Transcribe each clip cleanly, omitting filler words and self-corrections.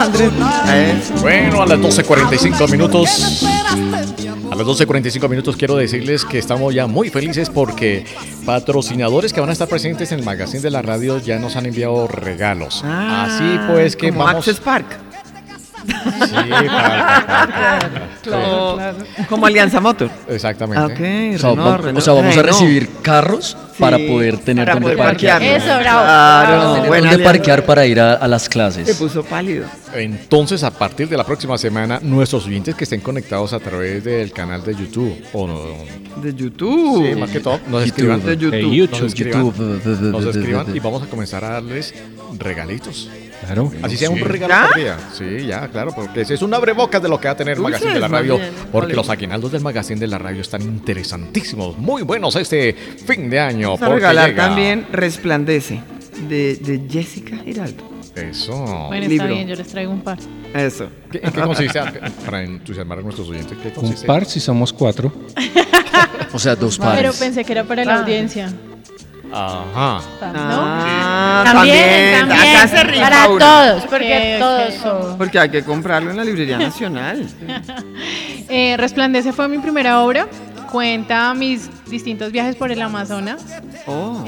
Andrés. Bueno, a las 12:45 minutos. A las 12:45 minutos quiero decirles que estamos ya muy felices porque patrocinadores que van a estar presentes en el magazine de la radio ya nos han enviado regalos. Así pues que como vamos. Access Park. Sí, Claro. Como Alianza Motor. Exactamente. Ok, O sea, Renault, o sea, vamos a Renault. recibir carros para poder tener para donde poder parquear. parquear. Eso, bravo. Claro, Tener buena donde alianza. parquear para ir a las Se clases. puso pálido. Entonces, a partir de la próxima semana, nuestros oyentes que estén conectados a través del canal de YouTube o no, De YouTube. sí, más que todo, nos YouTube. escriban. De YouTube. Nos escriban y vamos a comenzar a darles regalitos. Claro. Así sea un regalo ¿Ya? por día. Sí, ya, claro, porque ese es un abrebocas de lo que va a tener el Dulces, Magazine de la más Radio. bien. Porque Vale. los aguinaldos del Magazine de la Radio están interesantísimos, muy buenos este fin de año. Vamos a porque regalar llega- también Resplandece de Jessica Giraldo. Eso. Bueno, Libro. está bien, yo les traigo un par. Eso. ¿En qué consiste, para entusiasmar a nuestros oyentes? ¿Qué Un consiste? par si somos 4. O sea, dos Pero pares. pensé que era para la audiencia. Ajá. Ah, También. Acá se rifa Para uno. todos, porque todos son. Porque hay que comprarlo en la Librería Nacional. Resplandece fue mi primera obra. Cuenta mis distintos viajes por el Amazonas Oh.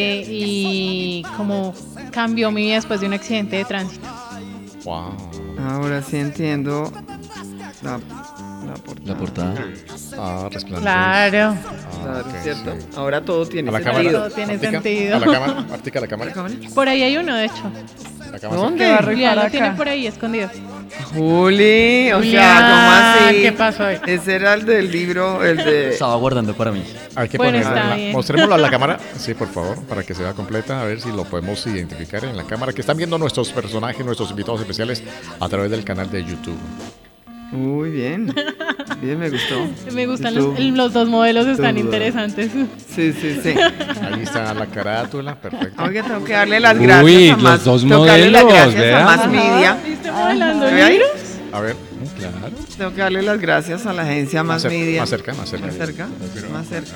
y cómo cambió mi vida después de un accidente de tránsito. Wow. Ahora sí entiendo la portada. La portada. Ah, resplandece. Claro. Claro, ok, ¿cierto? sí. Ahora todo tiene A la sentido. cámara. Todo tiene Martica, sentido. A la cámara. Martica, a la cámara. Por ahí hay uno, de hecho. La cámara. ¿Dónde? Julián lo tiene por ahí escondido. Juli, o sea, Julián, ¿cómo así? ¿qué pasó ahí? Ese era el del libro, el de... Estaba guardando para mí. Hay que Bueno, ponerla. está bien. Mostrémoslo a la cámara. Sí, por favor, para que se vea completa. A ver si lo podemos identificar en la cámara. Que están viendo nuestros personajes, nuestros invitados especiales a través del canal de YouTube. Muy bien. Bien, me gustó. Me gustan YouTube. los dos modelos, están YouTube. interesantes. Sí, sí, sí. Ahí está la carátula. Perfecto. Oiga, tengo que darle las gracias Uy, a los más, dos tengo que darle las modelos, gracias vea. a Más Media. ¿Viste modelando ¿Ve ahí? libros? A ver, Claro. Tengo que darle las gracias a la agencia Más Media. más cerca, más cerca. Más cerca. Más cerca.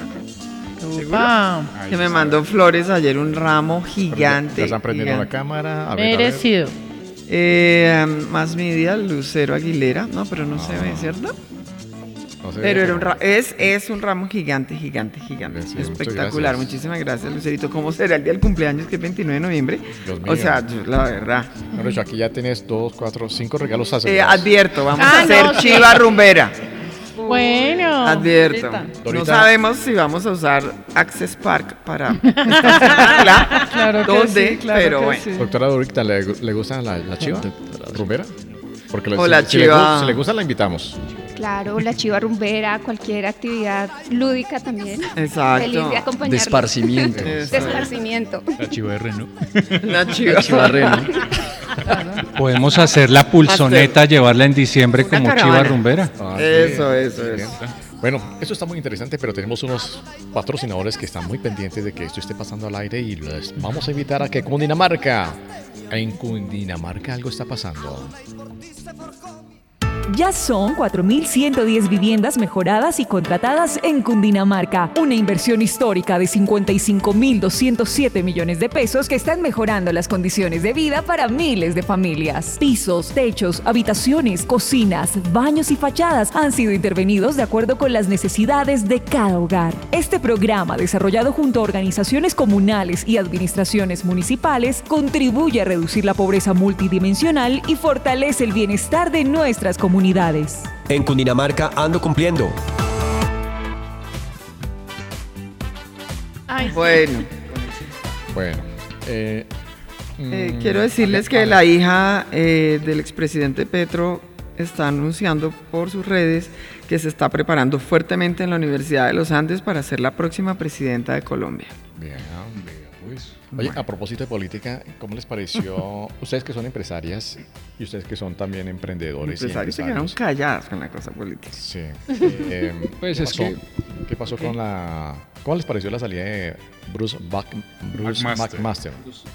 Ah, Ahí Que me está. mandó flores ayer, un ramo gigante. Ya están prendiendo la gigante. cámara. A ver, a ver. merecido. Más Media, Lucero Aguilera. No, pero no se ve, ¿cierto? No sé, Pero era es un ramo gigante, gigante, gigante. Sí, muchas Espectacular. gracias. Muchísimas gracias, Lucerito. ¿Cómo será el día del cumpleaños, que es 29 de noviembre? Dios mío. O sea, la verdad. Bueno, yo aquí ya tienes 2, 4, 5 regalos asegurados. Advierto, vamos Ah, a hacer no, sí. chiva rumbera. Bueno. Advierto. No Dorita. sabemos si vamos a usar Access Park para estacionarla. Claro que ¿Dónde? sí, claro Pero que bueno. sí. Doctora Dorita, ¿le gusta la chiva? ¿Rumbera? Porque O la chiva. si le gusta, la invitamos. Claro, la chiva rumbera, cualquier actividad lúdica también. Exacto. Feliz de acompañar. De esparcimiento. Eso. De esparcimiento. La chiva de Renault. La chiva. Chivarreno. Podemos hacer la pulsoneta, llevarla en diciembre Una como caravana. chiva rumbera. Ah, sí. Eso. Bueno, esto está muy interesante, pero tenemos unos patrocinadores que están muy pendientes de que esto esté pasando al aire y les vamos a invitar a que Cundinamarca, en Cundinamarca algo está pasando. Ya son 4.110 viviendas mejoradas y contratadas en Cundinamarca. Una inversión histórica de 55.207 millones de pesos que están mejorando las condiciones de vida para miles de familias. Pisos, techos, habitaciones, cocinas, baños y fachadas han sido intervenidos de acuerdo con las necesidades de cada hogar. Este programa, desarrollado junto a organizaciones comunales y administraciones municipales, contribuye a reducir la pobreza multidimensional y fortalece el bienestar de nuestras comunidades. En Cundinamarca ando cumpliendo. Ay, Bueno, Bueno, quiero decirles que la hija del expresidente Petro está anunciando por sus redes que se está preparando fuertemente en la Universidad de los Andes para ser la próxima presidenta de Colombia. bien, pues. Oye, a propósito de política, ¿cómo les pareció? Ustedes que son empresarias y ustedes que son también emprendedores Empresarios se quedaron callados con la cosa política. Sí. Pues ¿Qué es pasó? que- ¿Qué pasó con la... ¿Cómo les pareció la salida de Bruce McMaster?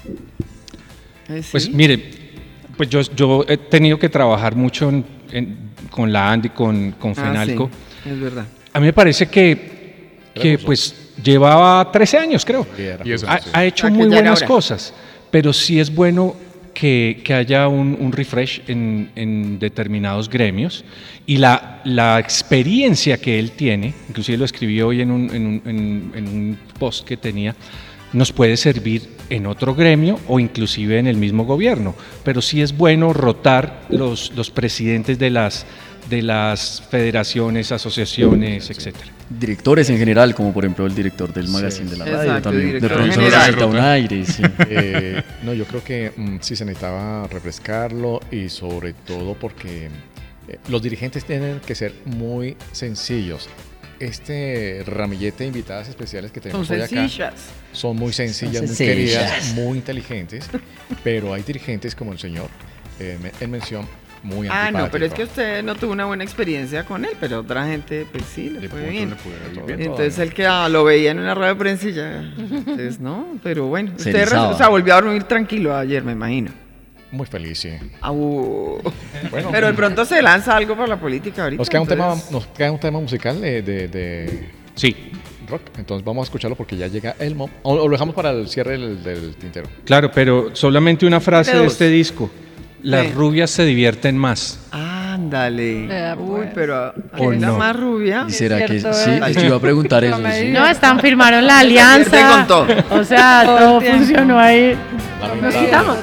Pues mire, pues yo he tenido que trabajar mucho con la ANDI, con FENALCO. Sí, es verdad. A mí me parece que pues llevaba 13 años, creo. Y eso, sí. Ha hecho Ah, que muy ya era buenas hora. cosas, pero sí es bueno que haya un refresh en determinados gremios y la experiencia que él tiene, inclusive lo escribí hoy en un post que tenía, nos puede servir en otro gremio o inclusive en el mismo gobierno, pero sí es bueno rotar los presidentes de las federaciones, asociaciones, etcétera. Directores en general, como por ejemplo el director del magazine de la radio, Exacto, también de director pronto general. necesita un aire, sí. No, yo creo que sí se necesitaba refrescarlo y sobre todo porque los dirigentes tienen que ser muy sencillos. Este ramillete de invitadas especiales que tenemos Son hoy acá sencillas. son muy sencillas, muy sencillas. queridas, muy inteligentes, pero hay dirigentes como el señor en mención muy antipático. No, pero es que usted no tuvo una buena experiencia con él, pero otra gente, pues sí, le fue bien. Entonces él lo veía en una rueda de prensa y ya, entonces no, pero bueno, Se usted erizaba. volvió a dormir tranquilo ayer, me imagino. Muy feliz, sí. Bueno, pero de pronto se lanza algo para la política ahorita. Nos queda un entonces- tema musical de Sí, rock, entonces vamos a escucharlo porque ya llega el momento. O lo dejamos para el cierre del tintero. claro, pero solamente una frase De de dos. este disco. Las Sí. rubias se divierten más. Ándale. Uy, pues. pero ¿O la no? más rubia. ¿Y será que cierto, sí? ¿eh? Yo iba a preguntar eso. Sí. No, firmaron la Pierde alianza. con todo. O sea, todo funcionó ahí. Lamentable.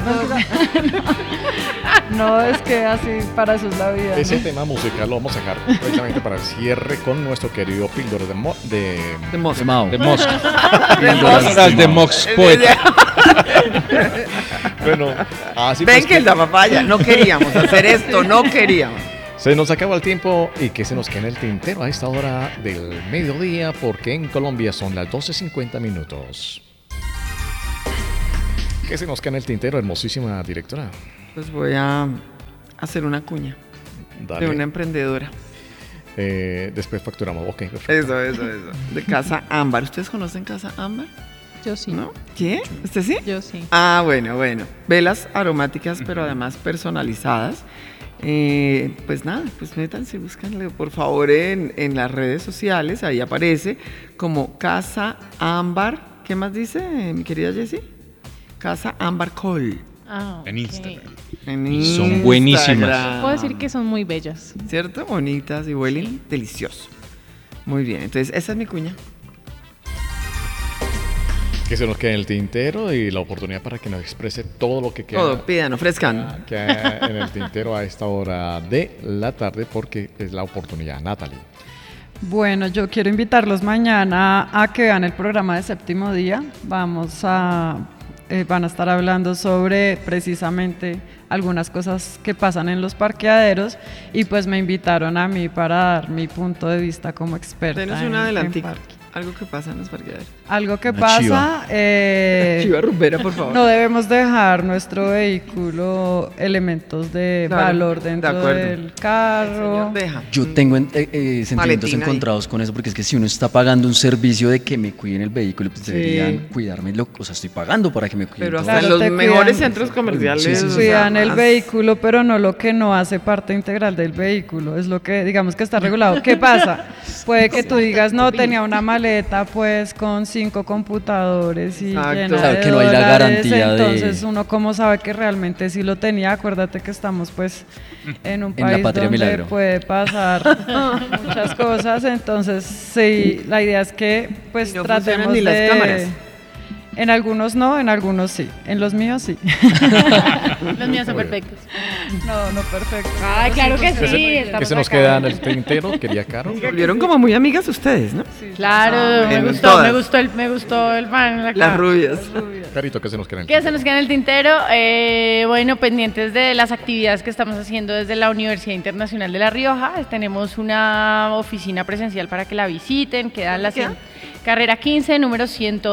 No, es que así, para eso es la vida. Ese tema musical lo vamos a dejar precisamente para el cierre con nuestro querido Píldora de De Mosca. De Mao. De Mosk. De Píldoras de Mox Poeta. Bueno, así Ven pues que el da papaya. No queríamos hacer esto, no queríamos. se nos acaba el tiempo y que se nos quede en el tintero a esta hora del mediodía porque en Colombia son las 12:50 minutos. ¿Qué se nos queda en el tintero, hermosísima directora? Pues voy a hacer una cuña Dale. de una emprendedora. Después facturamos. Ok, perfecto. Eso. De Casa Ámbar. ¿Ustedes conocen Casa Ámbar? Yo sí. ¿No? ¿Qué? ¿Usted sí? Yo sí. Ah, bueno. Velas aromáticas, pero además personalizadas. Pues nada, pues métanse, búscanle por favor en las redes sociales. Ahí aparece como Casa Ámbar. ¿Qué más dice, mi querida Jessie? Casa Ámbar Col. En Instagram. En Y son buenísimas. Instagram. Puedo decir que son muy bellas. ¿Cierto? Bonitas y huelen delicioso. Muy bien, entonces esa es mi cuña. Que se nos quede en el tintero y la oportunidad para que nos exprese todo lo que queda. Todo, pidan, ofrezcan. Que hay en el tintero a esta hora de la tarde porque es la oportunidad. Natalie. Bueno, yo quiero invitarlos mañana a que vean el programa de Séptimo Día. Van a estar hablando sobre precisamente algunas cosas que pasan en los parqueaderos y pues me invitaron a mí para dar mi punto de vista como experta. Denos en un adelantico. parque. Algo que pasa en los parqueaderos. Algo que Una pasa, chiva. Chiva rumbera, por favor. no debemos dejar nuestro vehículo elementos de Claro, valor de dentro acuerdo. del carro. Señor, deja. Yo tengo sentimientos Maletín ahí. encontrados con eso, porque es que si uno está pagando un servicio de que me cuiden el vehículo, pues Sí. deberían cuidármelo. O sea, estoy pagando para que me cuiden. Pero todo. hasta Claro, en te los cuidan. mejores centros comerciales. Sí, sí, sí. o sea, Cuidan el más- vehículo, pero no lo que no hace parte integral del vehículo. Es lo que, digamos, que está regulado. ¿Qué pasa? Puede que tú digas, no, tenía una maleta, pues, con 5 computadores y Exacto. llena Claro, de que no hay la dólares. garantía de- Entonces, uno cómo sabe que realmente sí lo tenía. Acuérdate que estamos, pues, en un En la país patria donde milagro. puede pasar muchas cosas. Entonces, sí, la idea es que, pues, Y no tratemos funcionan ni las de... cámaras. En algunos no, en algunos sí. En los míos sí. Los míos son perfectos. No perfecto. Ay, claro que sí. ¿Qué estamos se nos acá. queda en el tintero, quería Caro? Volvieron como muy amigas ustedes, ¿no? Claro, En me todas. gustó el fan. Las rubias. Carito, ¿qué se nos queda en el ¿Qué se nos queda en el tintero? Bueno, pendientes de las actividades que estamos haciendo desde la Universidad Internacional de La Rioja. Tenemos una oficina presencial para que la visiten. Queda en la carrera 15, número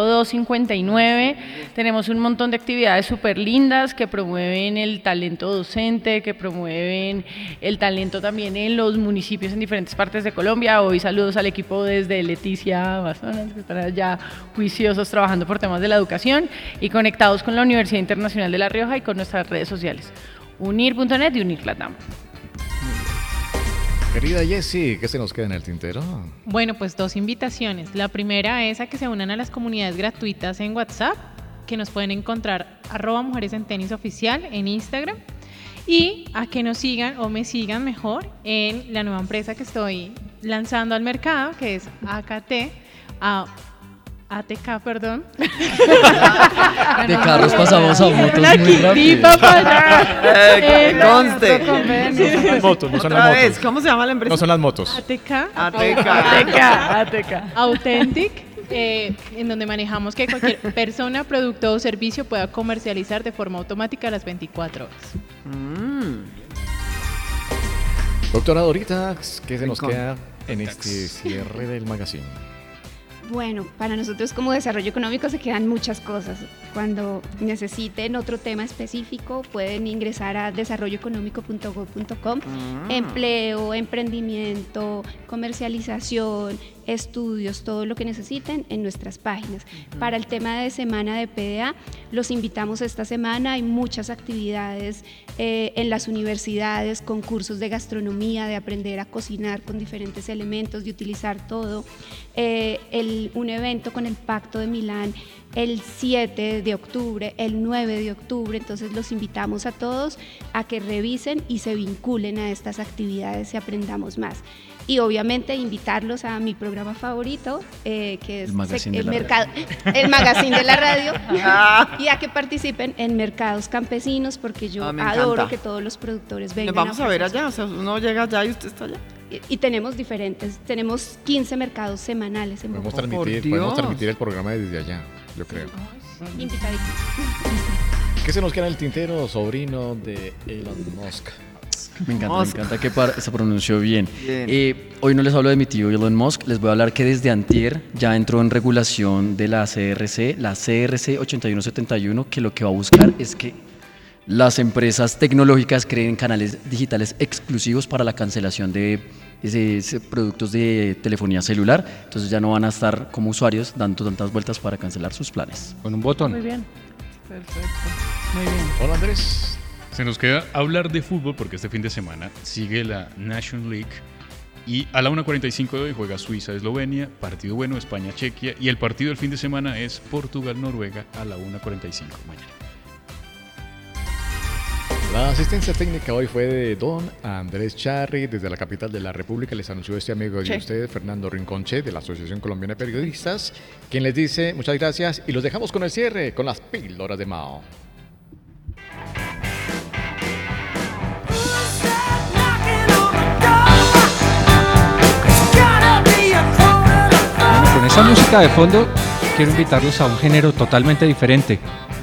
10259. Tenemos un montón de actividades súper lindas que promueven el talento docente, que promueven el talento también en los municipios en diferentes partes de Colombia. Hoy saludos al equipo desde Leticia, Amazonas, que están allá juiciosos trabajando por temas de la educación y conectados con la Universidad Internacional de La Rioja y con nuestras redes sociales, unir.net y unirlatam. Querida Jessie, ¿qué se nos queda en el tintero? Bueno, pues 2 invitaciones. La primera es a que se unan a las comunidades gratuitas en WhatsApp que nos pueden encontrar @Mujeres en Tenis Oficial en Instagram y a que nos sigan o me sigan mejor en la nueva empresa que estoy lanzando al mercado, que es ATK, perdón. De carros pasamos a motos muy rápido. Conste. Las motos, no son Otra las vez, motos. ¿cómo se llama la empresa? No son las motos. ATK. Authentic, en donde manejamos que cualquier persona, producto o servicio pueda comercializar de forma automática a las 24 horas. Doctora Dorita, ¿qué se nos queda en este cierre del magazine? Bueno, para nosotros como desarrollo económico se quedan muchas cosas. Cuando necesiten otro tema específico pueden ingresar a desarrolloeconómico.gov.com. Empleo, emprendimiento, comercialización, estudios, todo lo que necesiten en nuestras páginas. Para el tema de semana de PDA, los invitamos esta semana. Hay muchas actividades en las universidades, concursos de gastronomía, de aprender a cocinar con diferentes elementos, de utilizar todo. Un evento con el Pacto de Milán el 7 de octubre, el 9 de octubre, entonces los invitamos a todos a que revisen y se vinculen a estas actividades y aprendamos más. Y obviamente invitarlos a mi programa favorito, que es el Magazine de la Radio, y a que participen en mercados campesinos, porque yo adoro que todos los productores vengan. Nos vamos a ver allá, o sea, uno llega allá y usted está allá. Y tenemos 15 mercados semanales en Bogotá. Podemos transmitir el programa desde allá, yo creo. Invitaditos. ¿Qué se nos queda en el tintero, sobrino de Elon Musk? Me encanta que se pronunció bien. Hoy no les hablo de mi tío Elon Musk, les voy a hablar que desde antier ya entró en regulación de la CRC 8171, que lo que va a buscar es que las empresas tecnológicas creen canales digitales exclusivos para la cancelación de productos de telefonía celular. Entonces ya no van a estar como usuarios dando tantas vueltas para cancelar sus planes. Con un botón. Muy bien. Perfecto. Muy bien. Hola Andrés. Se nos queda hablar de fútbol porque este fin de semana sigue la Nations League y a la 1:45 de hoy juega Suiza-Eslovenia, partido bueno España-Chequia y el partido del fin de semana es Portugal-Noruega a la 1:45 mañana. La asistencia técnica hoy fue de don Andrés Charri, desde la capital de la República. Les anunció este amigo de ustedes, Fernando Rinconche, de la Asociación Colombiana de Periodistas, quien les dice muchas gracias y los dejamos con el cierre, con las píldoras de Mao. Con esa música de fondo quiero invitarlos a un género totalmente diferente.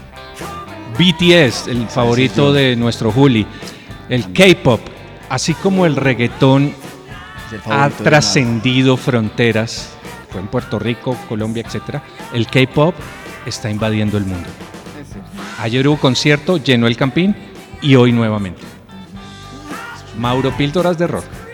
BTS, el favorito de nuestro Juli, el K-pop, así como el reggaetón ha trascendido fronteras, fue en Puerto Rico, Colombia, etc. El K-pop está invadiendo el mundo. Ayer hubo concierto, llenó el Campín y hoy nuevamente. Mauro, píldoras de rock.